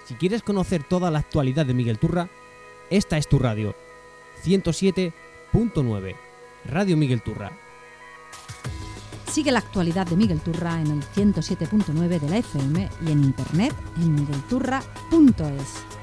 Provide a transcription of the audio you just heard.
Si quieres conocer toda la actualidad de Miguel Turra, esta es tu radio. 107.9 Radio Miguel Turra. Sigue la actualidad de Miguel Turra en el 107.9 de la FM y en internet en miguelturra.es.